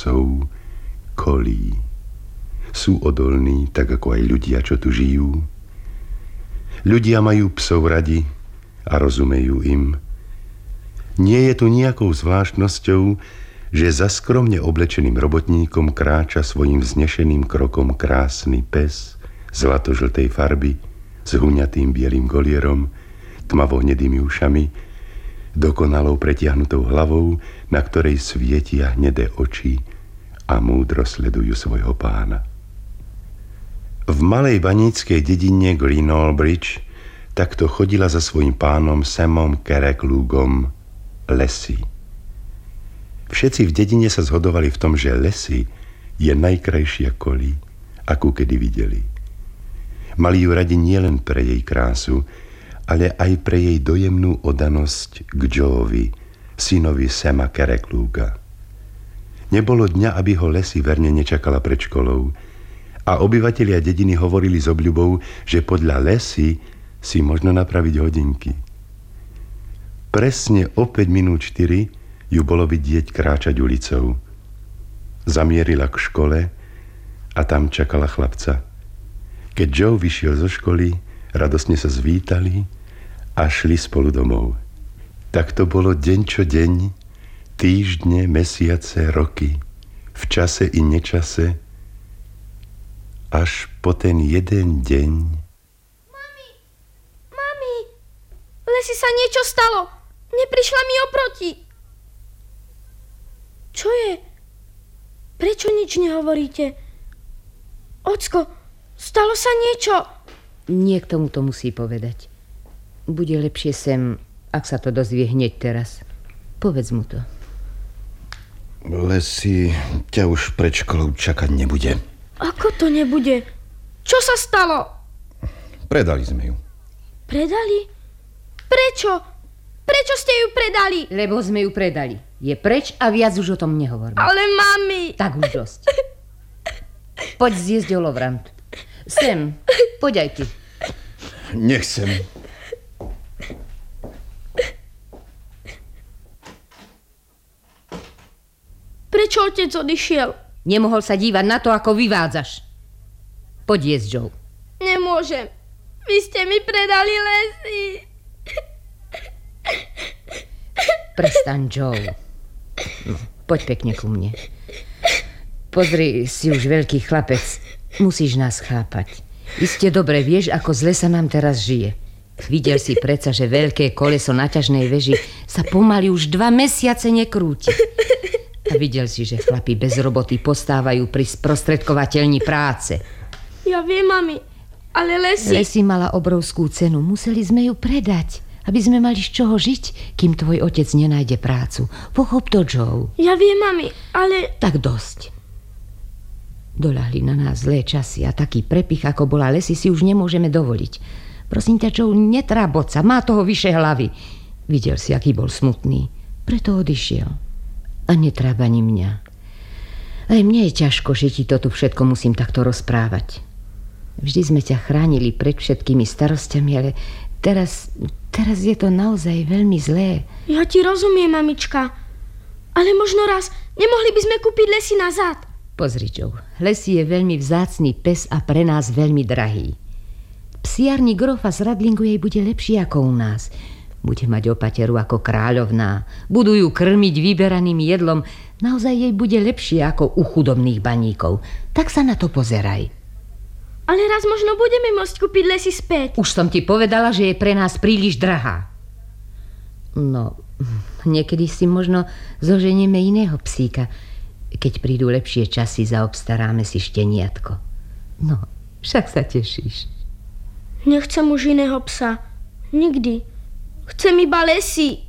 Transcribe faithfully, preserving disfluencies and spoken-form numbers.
psov, kolí. Sú odolní, tak ako aj ľudia, čo tu žijú. Ľudia majú psov radi a rozumejú im. Nie je tu nejakou zvláštnosťou, že za skromne oblečeným robotníkom kráča svojim vznešeným krokom krásny pes zlatožltej farby s huňatým bielým golierom, tmavo-hnedými ušami, dokonalou pretiahnutou hlavou, na ktorej svietia hnedé oči a múdro sledujú svojho pána. V malej baníckej dedine Greenallbridge takto chodila za svojím pánom Samom Carracklugom Lesy. Všetci v dedine sa zhodovali v tom, že Lesy je najkrajšia kolí, akú kedy videli. Mali ju radi nielen pre jej krásu, ale aj pre jej dojemnú oddanosť k Joeovi, synovi Sama Carrackluga. Nebolo dňa, aby ho Lesy verne nečakala pred školou a obyvatelia dediny hovorili s obľubou, že podľa Lesy si možno napraviť hodinky. Presne o päť minút štyri ju bolo vidieť kráčať ulicou. Zamierila k škole a tam čakala chlapca. Keď Joe vyšiel zo školy, radosne sa zvítali a šli spolu domov. Tak to bolo deň čo deň, týždne, mesiace, roky, v čase i nečase, až po ten jeden deň. Mami, mami, Lesy sa niečo stalo. Neprišla mi oproti. Čo je? Prečo nič nehovoríte? Ocko, stalo sa niečo? Nie k tomu to musí povedať. Bude lepšie sem, ak sa to dozvie hneď teraz. Povedz mu to. Lesy ťa už pred školou čakať nebude. Ako to nebude? Čo sa stalo? Predali sme ju. Predali? Prečo? Prečo ste ju predali? Lebo sme ju predali. Je preč a viac už o tom nehovoríme. Ale mami... Tak už dosť. Poď zjesť olovrant. Sem, poď aj ty. Nechcem. Prečo otec odišiel? Nemohol sa dívať na to, ako vyvádzaš. Poď jesť, Joe. Nemôžem. Vy ste mi predali Lesy. Prestaň, Joe. No, poď pekne ku mne. Pozri, si už veľký chlapec. Musíš nás chápať. Iste dobre vieš, ako zle sa nám teraz žije. Videl si predsa, že veľké koleso na ťažnej veži sa pomaly už dva mesiace nekrúti. A videl si, že chlapi bez roboty postávajú pri sprostredkovateľni práce. Ja viem, mami, ale Lesy... Lesy mala obrovskú cenu. Museli sme ju predať, aby sme mali z čoho žiť, kým tvoj otec nenájde prácu. Pochop to, Joe. Ja viem, mami, ale... Tak dosť. Doľahli na nás zlé časy a taký prepich, ako bola Lesy, si už nemôžeme dovoliť. Prosím ťa, Joe, netráboť sa, má toho vyše hlavy. Videl si, aký bol smutný. Preto odišiel. A netráb ani mňa. Aj mne je ťažko, že ti to tu všetko musím takto rozprávať. Vždy sme ťa chránili pred všetkými starostiami, ale teraz, teraz je to naozaj veľmi zlé. Ja ti rozumiem, mamička. Ale možno raz nemohli by sme kúpiť Lesy nazad. Pozri, Joe, Lesy je veľmi vzácny pes a pre nás veľmi drahý. Psiarni grofa z Radlingu jej bude lepší ako u nás. Bude mať opateru ako kráľovná. Budú ju krmiť vyberaným jedlom. Naozaj jej bude lepšie ako u chudobných baníkov. Tak sa na to pozeraj. Ale raz možno budeme môcť kúpiť Lesy späť. Už som ti povedala, že je pre nás príliš drahá. No, niekedy si možno zoženieme iného psíka. Keď prídu lepšie časy, zaobstaráme si šteniatko. No, však sa tešíš. Nechcem už iného psa. Nikdy. Chcem iba Lesy.